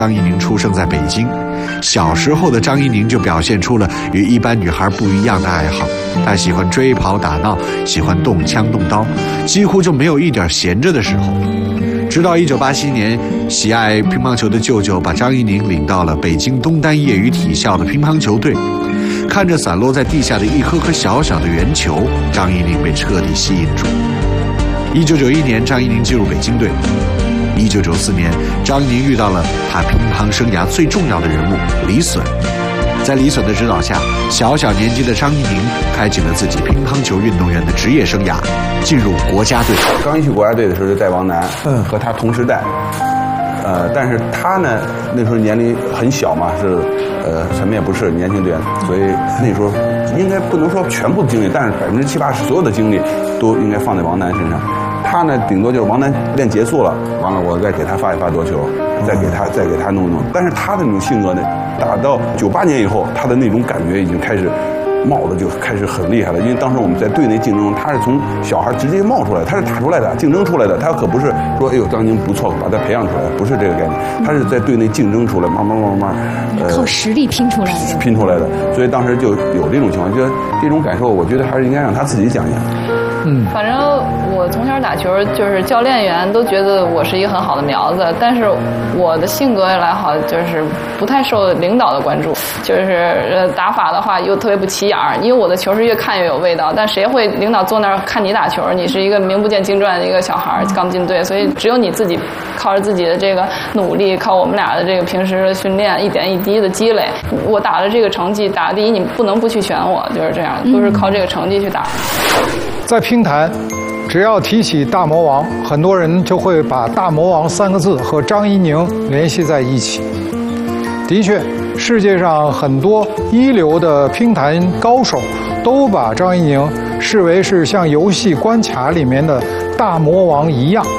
张怡宁出生在北京，小时候的张怡宁就表现出了与一般女孩不一样的爱好，她喜欢追跑打闹，喜欢动枪动刀，几乎就没有一点闲着的时候。直到1987年，喜爱乒乓球的舅舅把张怡宁领到了北京东单业余体校的乒乓球队，看着散落在地下的一颗颗小小的圆球，张怡宁被彻底吸引住。1991年，张怡宁进入北京队。1994年，张怡宁遇到了他乒乓生涯最重要的人物李隼。在李隼的指导下，小年纪的张怡宁开启了自己乒乓球运动员的职业生涯，进入国家队。 刚一去国家队的时候就带王楠，和他同时带。但是他呢，那时候年龄很小嘛，是什么也不是年轻队员，所以那时候应该不能说全部的精力，但是70%、80%所有的精力都应该放在王楠身上。他呢，顶多就是王楠练结束了，完了我再给他发一发多球，再给他弄。但是他的那种性格呢，打到98年以后，他的那种感觉已经开始冒的就开始很厉害了。因为当时我们在队内竞争，他是从小孩直接冒出来，他是打出来的，竞争出来的。他可不是说哎呦张宁不错，把他培养出来，不是这个概念。他是在队内竞争出来，慢慢靠实力拼出来的。 所以当时就有这种情况，就这种感受，我觉得还是应该让他自己讲讲。 反正我从小打球，就是教练员都觉得我是一个很好的苗子，但是我的性格来好，就是不太受领导的关注，就是打法的话又特别不起眼儿，因为我的球是越看越有味道，但谁会领导坐那儿看你打球？你是一个名不见经传的一个小孩，刚进队，所以只有你自己靠着自己的这个努力，靠我们俩的这个平时的训练，一点一滴的积累，我打了这个成绩，打第一，你不能不去选我，就是这样，都是靠这个成绩去打。 在乒坛，只要提起大魔王，很多人就会把大魔王3个字和张怡宁联系在一起。的确，世界上很多一流的乒坛高手都把张怡宁视为是像游戏关卡里面的大魔王一样。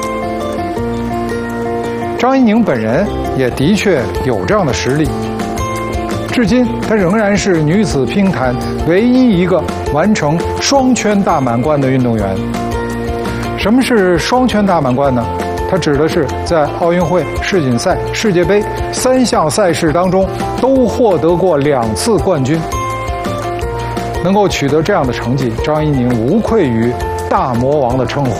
张怡宁本人也的确有这样的实力。至今，她仍然是女子乒坛唯一一个完成双圈大满贯的运动员。什么是双圈大满贯呢？它指的是在奥运会、世锦赛、世界杯3项赛事当中都获得过2次冠军。能够取得这样的成绩，张怡宁无愧于大魔王的称呼。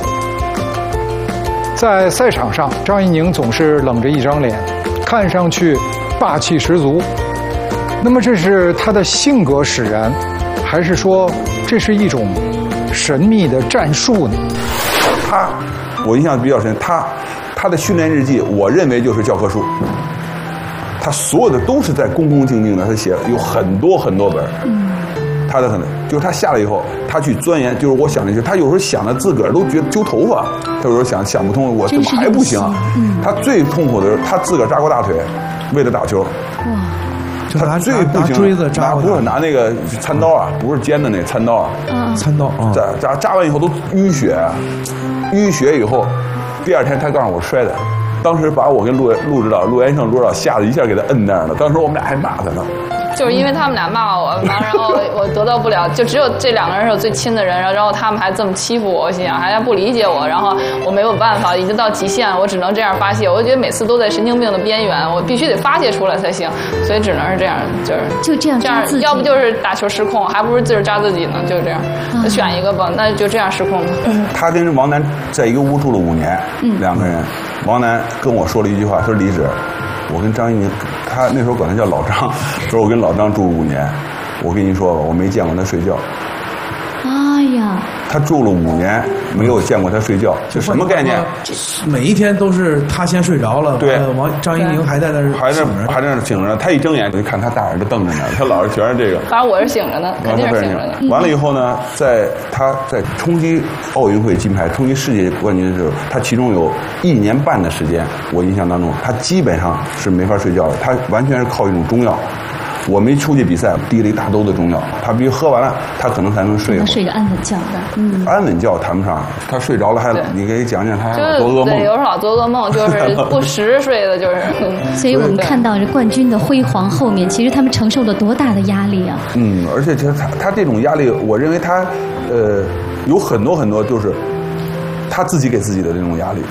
在赛场上，张怡宁总是冷着一张脸，看上去霸气十足。那么这是他的性格使然，还是说这是一种神秘的战术呢？ 我印象比较深，他的训练日记，我认为就是教科书。他所有的都是在恭恭敬敬的，他写了有很多本。他的就是他下来以后，他去钻研，就是我想的是，他有时候想的自个儿都觉得揪头发，他有时候想不通，我怎么还不行？他最痛苦的是他自个儿扎过大腿，为了打球。他最不行， 锥子扎， 不是拿那个餐刀啊，不是尖的那个餐刀啊， 餐刀啊， 扎完以后都淤血以后，第2天他告诉我摔的，当时把我跟陆指导、陆延胜、陆指导吓得一下给他摁那儿了，当时我们俩还骂他呢。 就是因为他们俩骂我，然后我得到不了，就只有这2个人是我最亲的人，然后他们还这么欺负我，我心想还不理解我，然后我没有办法，已经到极限，我只能这样发泄。我觉得每次都在神经病的边缘，我必须得发泄出来才行，所以只能是这样， 就这样， 要不就是打球失控，还不如自个儿扎自己呢，就是这样。选一个吧，那就这样失控吧。 他跟王楠在一个屋住了5年，2个人。王楠跟我说了一句话，说李指，我跟张怡宁，他那时候管他叫老张，说我跟老张住5年，我跟你说吧，我没见过他睡觉。 哎呀， 他住了5年，没有见过他睡觉，这什么概念？ 每一天都是他先睡着了， 对， 张怡宁还在那儿还在那醒着，他一睁眼就看他大眼睛瞪着呢，他老是全是这个。 反正我是醒着呢，肯定是醒着呢。 完了以后呢，他在冲击奥运会金牌、冲击世界冠军的时候，他其中有1年半的时间，我印象当中，他基本上是没法睡觉的，他完全是靠一种中药。我没出去比赛，滴了一大兜的中药，他必须喝完了，他可能才能睡。 能睡个安稳觉的， 安稳觉谈不上，他睡着了还你给讲讲，他还老做噩梦。 对，有时候老做噩梦，就是不实睡的，就是。 所以我们看到这冠军的辉煌后面，其实他们承受了多大的压力啊！ 而且其实他这种压力，我认为他有很多就是他自己给自己的这种压力。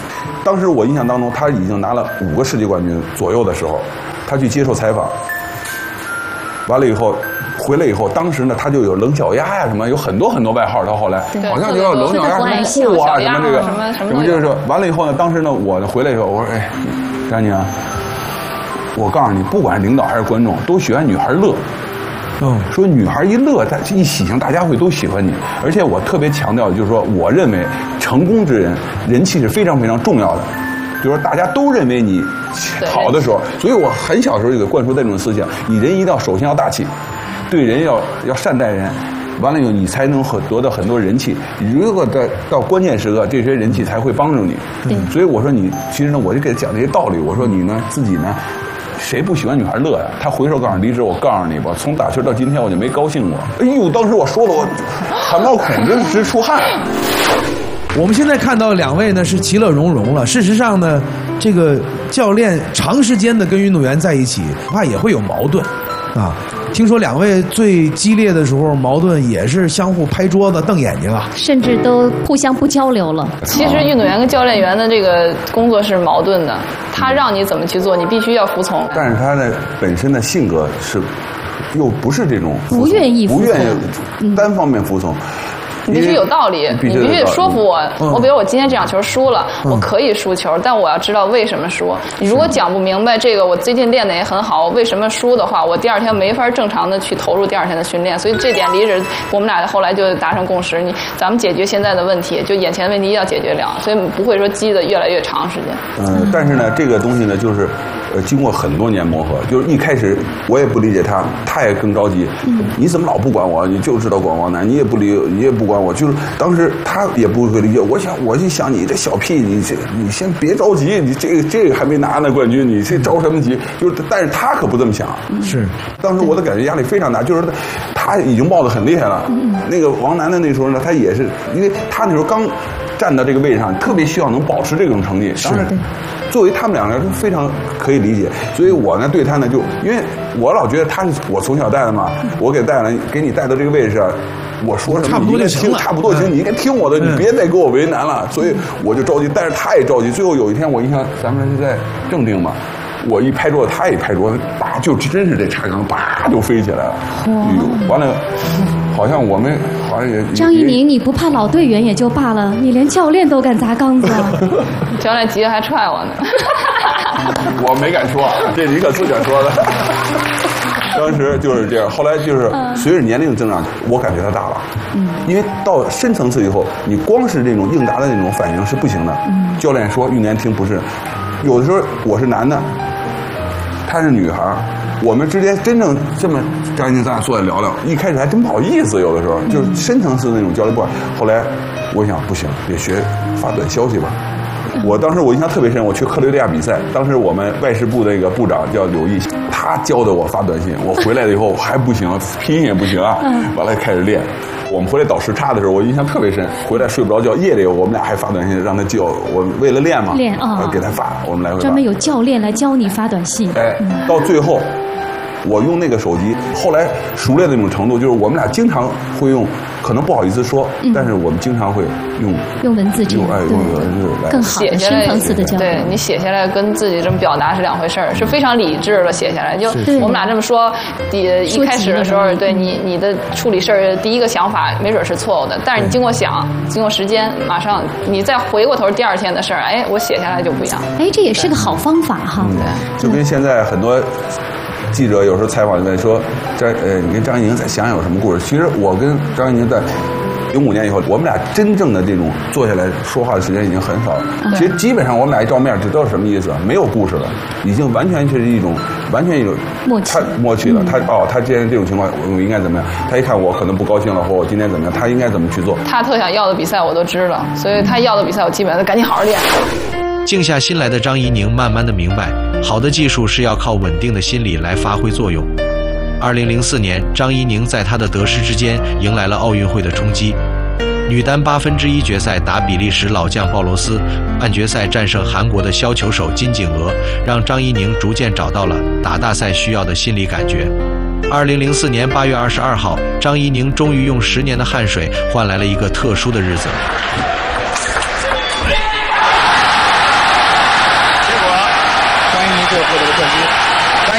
当时我印象当中，他已经拿了5个世界冠军左右的时候，他去接受采访，完了以后。回来以后，当时呢，他就有冷脚丫呀什么，有很多外号。到后来，好像就要冷脚丫什么酷啊什么这个什么就是完了以后呢，当时呢，我回来以后，我说哎，张宁，我告诉你，不管是领导还是观众，都喜欢女孩乐。说女孩一乐，一喜庆，大家会都喜欢你。而且我特别强调的就是说，我认为成功之人人气是非常非常重要的。就是说大家都认为你好的时候，所以我很小时候就给灌输这种思想：你人一定要首先要大气。对人要善待人，完了以后你才能得到很多人气。如果到关键时刻，这些人气才会帮助你。所以我说你其实呢，我就给他讲这些道理。我说你呢自己呢，谁不喜欢女孩乐呀？他回头告诉离职，我告诉你吧，从打球到今天我就没高兴过。哎呦，当时我说的我汗毛孔真直出汗。 我们现在看到2位呢是其乐融融了。事实上呢，这个教练长时间的跟运动员在一起，怕也会有矛盾啊。听说2位最激烈的时候，矛盾也是相互拍桌子、瞪眼睛啊， 甚至都互相不交流了。 其实运动员跟教练员的这个工作是矛盾的，他让你怎么去做，你必须要服从。 但是他的本身的性格是，又不是这种不愿意服从， 不愿意单方面服从。 你必须有道理，你必须说服我。我比如我今天这场球输了，我可以输球，但我要知道为什么输。你如果讲不明白这个，我最近练的也很好，为什么输的话，我第2天没法正常的去投入第2天的训练。所以这点离职，我们俩后来就达成共识，咱们解决现在的问题，就眼前的问题要解决了，所以不会说积的越来越长时间。 但是呢，这个东西呢，就是经过很多年磨合，就是一开始我也不理解他，他也更着急。你怎么老不管我？你就知道管王楠，你也不管我。就是当时他也不会理解。我就想你这小屁，你先别着急，你这个还没拿呢冠军，你这着什么急？但是他可不这么想。 是， 当时我的感觉压力非常大，就是他已经冒得很厉害了。那个王楠的那时候呢，他也是，因为他那时候刚站到这个位置上，特别希望能保持这种成绩。当然，作为他们2个人都非常可以理解，所以我呢对他呢就，因为我老觉得他是我从小带的嘛，我给你带到这个位置上，我说什么你应该听，差不多行，你应该听我的，你别再给我为难了。所以我就着急，但是他也着急。最后有一天我印象咱们是在正定嘛，我一拍桌子，他一拍桌子，叭就真是这茶缸叭就飞起来了。完了，好像也张怡宁，你不怕老队员也就罢了，你连教练都敢砸缸子啊！ 教练急了还踹我呢。 我没敢说，这你可自个儿说的。当时就是这样，后来就是随着年龄的增长，我感觉他大了。因为到深层次以后，你光是这种应答的那种反应是不行的。教练说，运动员听不是，有的时候我是男的，她是女孩，我们之间真正这么张怡宁咱俩坐下聊聊，一开始还真不好意思，有的时候就是深层次的那种交流不好。后来我想不行，得学发短消息吧。我当时我印象特别深，我去克罗地亚比赛，当时我们外事部那个部长叫柳毅，他教的我发短信，我回来了以后还不行，拼音也不行啊，完了开始练。我们回来倒时差的时候，我印象特别深，回来睡不着觉，夜里我们俩还发短信让他教我，为了练嘛，给他发，我们来回发。 专门有教练来教你发短信。 到最后。我用那个手机，后来熟练的那种程度，就是我们俩经常会用，可能不好意思说，但是我们经常会用文字这样， 用文字来更好的深层次的交流。 对，你写下来跟自己这么表达是2回事儿，是非常理智的写下来。就我们俩这么说，一开始的时候，对你的处理事儿第一个想法没准是错误的，但是你经过想，经过时间，马上你再回过头第2天的事儿，我写下来就不一样。 这也是个好方法哈。 对，就跟现在很多。记者有时候采访就问说，你跟张怡宁再想想有什么故事？其实我跟张怡宁在05年以后，我们俩真正的这种坐下来说话的时间已经很少了。其实基本上我们俩一照面就知道什么意思，没有故事了，已经完全是一种默契了。他既然这种情况，我应该怎么样？他一看我可能不高兴了，或我今天怎么样，他应该怎么去做？ 他特想要的比赛我都知道，所以他要的比赛我基本上赶紧好好练。 静下心来的张怡宁慢慢的明白，好的技术是要靠稳定的心理来发挥作用。2004年，张怡宁在她的得失之间迎来了奥运会的冲击。女单1/8决赛打比利时老将鲍罗斯，半决赛战胜韩国的削球手金景娥，让张怡宁逐渐找到了打大赛需要的心理感觉。2004年8月22号，张怡宁终于用10年的汗水换来了一个特殊的日子。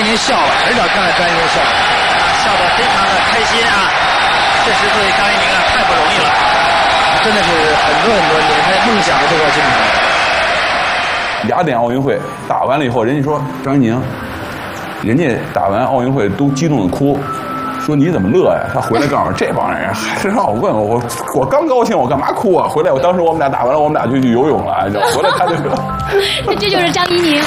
一宁笑了，很少看到张怡宁笑，笑得非常的开心啊！确实对张怡宁啊太不容易了，真的是很多年的梦想的这块金牌。 雅典奥运会打完了以后，人家说张怡宁，人家打完奥运会都激动的哭，说你怎么乐呀？他回来告诉这帮人还让我问我刚高兴，我干嘛哭啊？回来当时我们俩打完了，我们俩就去游泳了，回来他就说， 这就是张怡宁。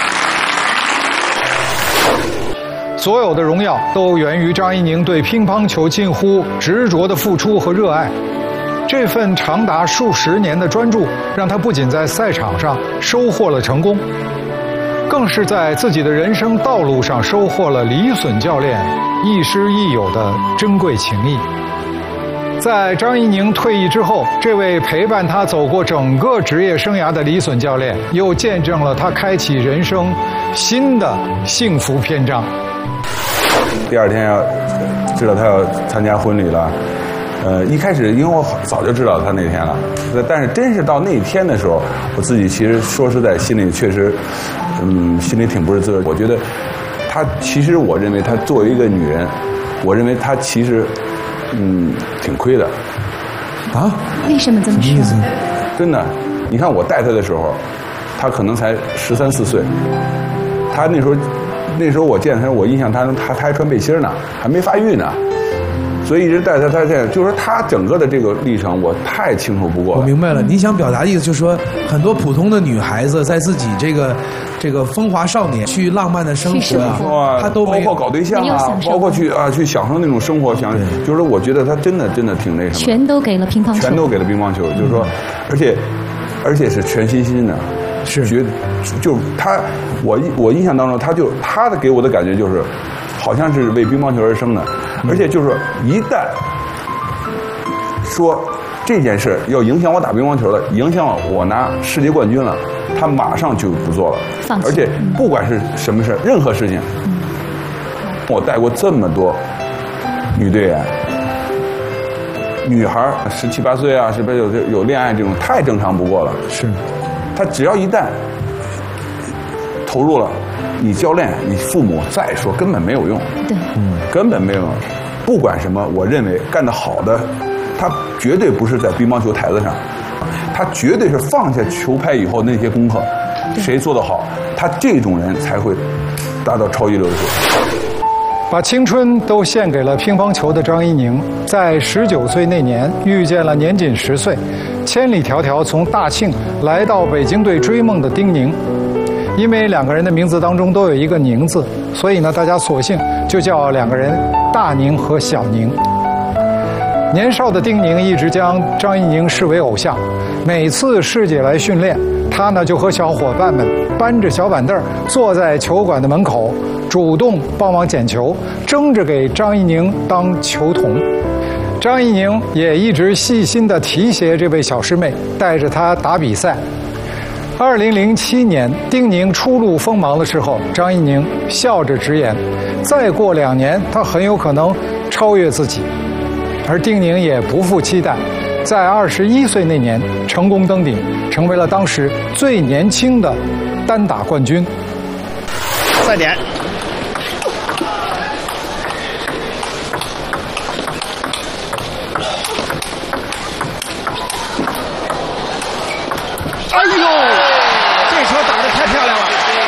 所有的荣耀都源于张怡宁对乒乓球近乎执着的付出和热爱。这份长达数十年的专注，让他不仅在赛场上收获了成功，更是在自己的人生道路上收获了李隼教练亦师亦友的珍贵情谊。在张怡宁退役之后，这位陪伴他走过整个职业生涯的李隼教练，又见证了他开启人生新的幸福篇章。 第二天知道他要参加婚礼了，一开始因为我早就知道他那天了，但是真是到那天的时候，我自己其实说实在心里确实，心里挺不是滋味。我觉得他其实我认为他作为一个女人，我认为他其实挺亏的。 啊？ 为什么这么说？ 真的，你看我带他的时候，他可能才13、14岁，他那时候我见他，我印象他还穿背心呢，还没发育呢。所以一直带他这样，就是说他整个的这个历程，我太清楚不过了。 我明白了，你想表达的意思就是说，很多普通的女孩子在自己这个风华少年去浪漫的生活啊，她都没有， 包括搞对象啊，包括去享受那种生活，就是说，我觉得他真的挺那什么， 全都给了乒乓球， 全都给了乒乓球，就是说，而且是全心的， 是觉得就他，我印象当中，他的给我的感觉就是，好像是为乒乓球而生的。而且就是说，一旦说这件事要影响我打乒乓球了，影响我拿世界冠军了，他马上就不做了。而且不管是什么事，任何事情，我带过这么多女队员，女孩17、18岁啊，是不是有恋爱这种太正常不过了？ 是， 她只要一旦投入了。你教练、你父母再说根本没有用， 对， 根本没有用。不管什么，我认为干得好的，他绝对不是在乒乓球台子上，他绝对是放下球拍以后那些功课，谁做得好，他这种人才会达到超一流的水平。 把青春都献给了乒乓球的张怡宁，在19岁那年遇见了年仅10岁、千里迢迢从大庆来到北京队追梦的丁宁。因为两个人的名字当中都有一个宁字，所以呢，大家索性就叫两个人大宁和小宁。年少的丁宁一直将张怡宁视为偶像，每次师姐来训练，他呢就和小伙伴们搬着小板凳坐在球馆的门口，主动帮忙捡球，争着给张怡宁当球童。张怡宁也一直细心地提携这位小师妹，带着她打比赛。2007年，丁宁初露锋芒的时候，张怡宁笑着直言，再过2年，他很有可能超越自己。而丁宁也不负期待，在21岁那年成功登顶，成为了当时最年轻的单打冠军。 赛点。哎呦！这球打得太漂亮了！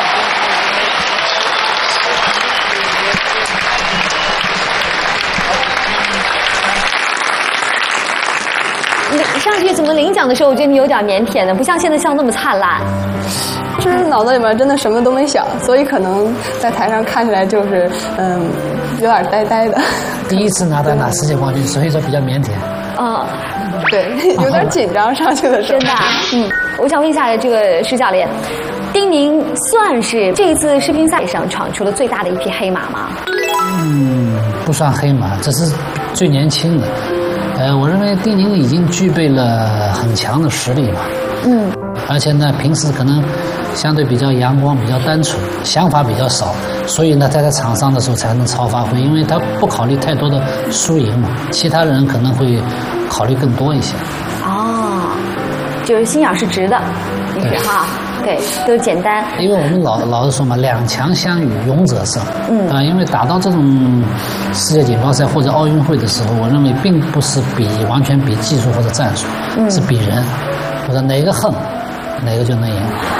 上去怎么领奖的时候，我觉得你有点腼腆的，不像现在笑那么灿烂。 就是脑子里面真的什么都没想，所以可能在台上看起来就是有点呆呆的。 第一次拿世界冠军，所以说比较腼腆。 啊， 对，有点紧张上去的时候。 真的，我想问一下这个施教练，丁宁算是这一次世乒赛上闯出了最大的一匹黑马吗？ 不算黑马，这是最年轻的。我认为丁宁已经具备了很强的实力嘛。而且呢，平时可能相对比较阳光、比较单纯，想法比较少，所以呢，在场上的时候才能超发挥，因为他不考虑太多的输赢嘛，其他人可能会考虑更多一些。 哦，就是心眼是直的，你是哈。 对，都简单。 因为我们老是说嘛，两强相与，勇者胜。因为打到这种世界锦标赛或者奥运会的时候，我认为并不是完全比技术或者战术，是比人，或者哪个横，哪个就能赢。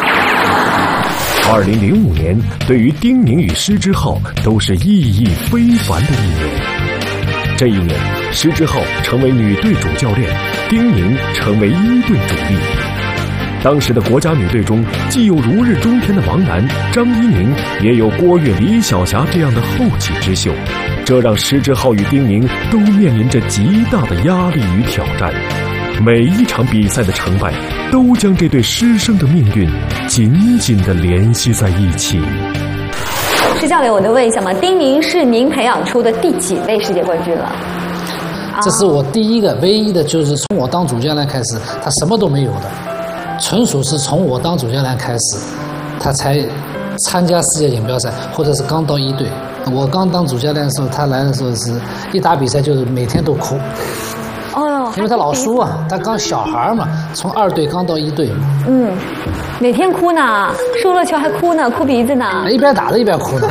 2005年对于丁宁与施之浩都是意义非凡的一年。这一年，施之浩成为女队主教练，丁宁成为一队主力。当时的国家女队中，既有如日中天的王楠、张怡宁，也有郭跃、李晓霞这样的后起之秀，这让施之浩与丁宁都面临着极大的压力与挑战。每一场比赛的成败，都将这对师生的命运紧紧地联系在一起。 施教练，我能问一下吗？丁宁是您培养出的第几位世界冠军了？ 这是我第一个、唯一的，就是从我当主教练开始，他什么都没有的，纯属是从我当主教练开始，他才参加世界锦标赛，或者是刚到一队。我刚当主教练的时候，他来的时候是一打比赛就是每天都哭。因为他老输啊，他刚小孩嘛，从2队刚到1队嘛。 每天哭呢，输了球还哭呢，哭鼻子呢。 一边打着一边哭呢。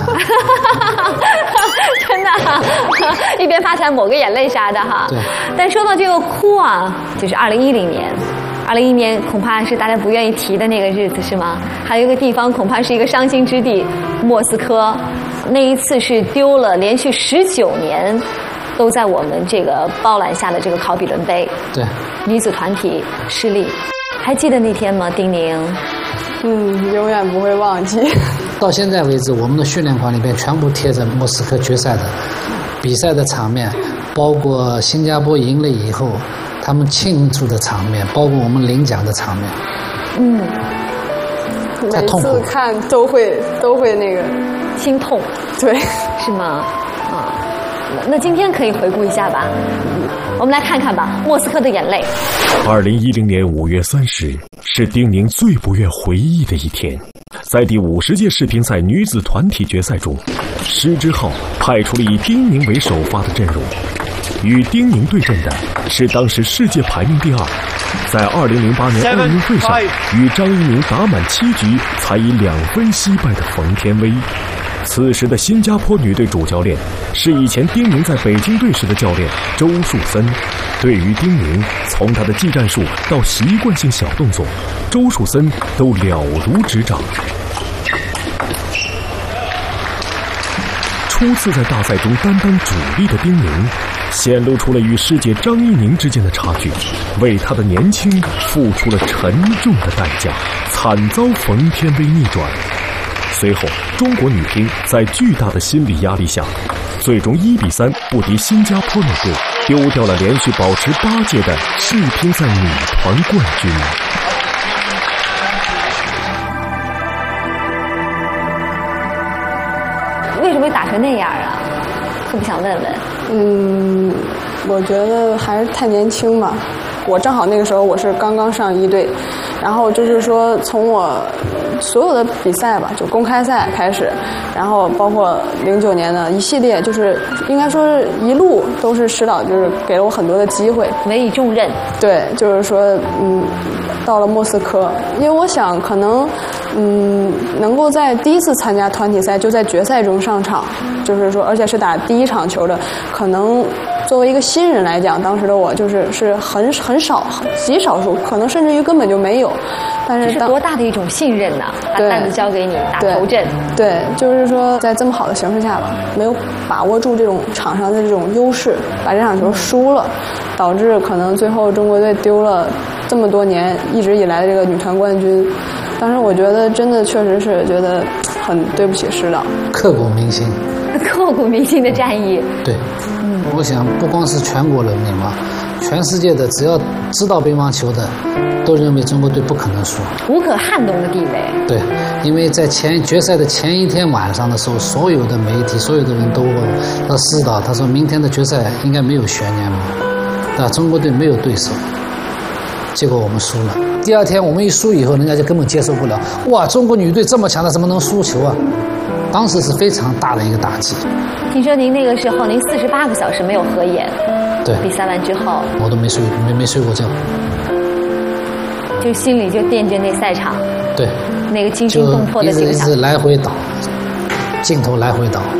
真的，一边发出来抹个眼泪啥的哈。 对。 但说到这个哭啊，就是2010年。2011年恐怕是大家不愿意提的那个日子，是吗？还有一个地方恐怕是一个伤心之地，莫斯科。那一次是丢了连续19年。都在我们这个包揽下的这个考比伦杯， 对， 女子团体失利，还记得那天吗？丁宁， 永远不会忘记。 到现在为止，我们的训练馆里边全部贴着莫斯科决赛的比赛的场面，包括新加坡赢了以后他们庆祝的场面，包括我们领奖的场面。 每次看都会那个心痛， 对， 是吗？那今天可以回顾一下吧，我们来看看吧，莫斯科的眼泪。 2010年5月30日是丁宁最不愿回忆的一天，在第50届世乒赛女子团体决赛中，施之浩派出了以丁宁为首发的阵容，与丁宁对阵的是当时世界排名第2，在2008年奥运会上与张怡宁打满7局才以2分惜败的冯天薇。此时的新加坡女队主教练是以前丁宁在北京队时的教练周树森。对于丁宁，从他的技战术到习惯性小动作，周树森都了如指掌。初次在大赛中担当主力的丁宁，显露出了与世界张怡宁之间的差距，为他的年轻付出了沉重的代价，惨遭冯天薇逆转。随后，中国女乒在巨大的心理压力下，最终1比3不敌新加坡女队，丢掉了连续保持8届的世乒赛女团冠军。 为什么会打成那样啊？特别想问问。 我觉得还是太年轻嘛。我正好那个时候我是刚刚上1队，然后就是说从我所有的比赛吧，就公开赛开始，然后包括09年的一系列，就是应该说是一路都是施导就是给了我很多的机会， 委以重任。 对，就是说到了莫斯科，因为我想可能能够在第一次参加团体赛就在决赛中上场，就是说而且是打第1场球的，可能作为一个新人来讲，当时的我是很少极少数，可能甚至于根本就没有。但是这是多大的一种信任呐！把担子交给你打头阵。 对，就是说在这么好的形势下吧，没有把握住这种场上的这种优势，把这场球输了，导致可能最后中国队丢了这么多年一直以来的这个女团冠军。当时我觉得真的确实是觉得很对不起施导， 刻骨铭心。 刻骨铭心的战役。 对，我想不光是全国人民嘛，全世界的只要知道乒乓球的，都认为中国队不可能输， 无可撼动的地位。 对，因为在决赛的前一天晚上的时候，所有的媒体、所有的人都问那施导，他说明天的决赛应该没有悬念嘛，那中国队没有对手，结果我们输了。第2天我们一输以后，人家就根本接受不了，哇，中国女队这么强的，怎么能输球啊？当时是非常大的一个打击。 听说您那个时候您48个小时没有合眼。 对， 比赛完之后我都没睡过觉， 就心里就惦记那赛场。 对， 那个惊心动魄的景象， 一直来回倒，镜头来回倒。